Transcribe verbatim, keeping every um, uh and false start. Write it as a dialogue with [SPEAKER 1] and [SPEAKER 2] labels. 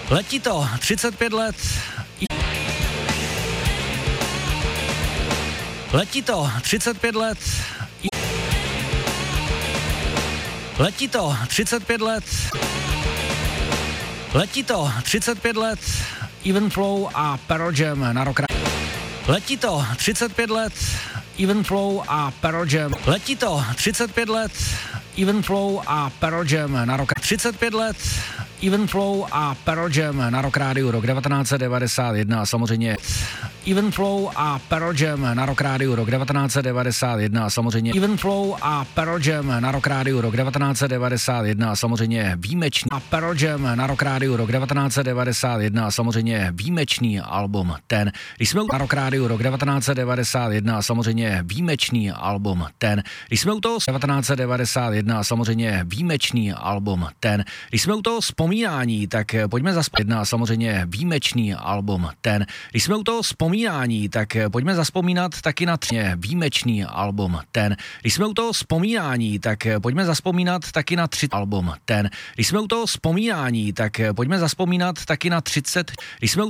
[SPEAKER 1] Letí to, třicet pět let. Letí to, třicet pět let. Letí to, třicet pět let. Letí to, třicet pět let. Even Flow a Pearl Jam na Rock. Letí to, třicet pět let. Even Flow a Pearl Jam. Letí to, třicet pět let. Even Flow a Pearl Jam na Rock. třicet pět let. Even Flow a Pearl Jam na Rock Rádiu, rok devatenáct set devadesát jedna a samozřejmě Even Flow a Pearl Jam na Rock Rádiu, rok devatenáct set devadesát jedna a samozřejmě Even Flow a Pearl Jam na Rock Rádiu, rok devatenáct set devadesát jedna a samozřejmě výjimečný a Pearl Jam na Rock Rádiu, rok devatenáct set devadesát jedna a samozřejmě výjimečný album ten. Když jsme u na Rock Rádiu, rok devatenáct set devadesát jedna a samozřejmě výjimečný album ten. Když jsme u toho devatenáct set devadesát jedna a samozřejmě výjimečný album ten. Když jsme u toho vzpomínání, tak pojďme zaspomínat jedna samozřejmě výjimečný album ten. Když jsme u toho vzpomínání, tak pojďme zaspomínat taky na tři výjimečný album ten. Když jsme u toho vzpomínání, tak pojďme zaspomínat taky na tři album ten. Když jsme u toho vzpomínání, tak pojďme zaspomínat taky na třicet. Když jsme u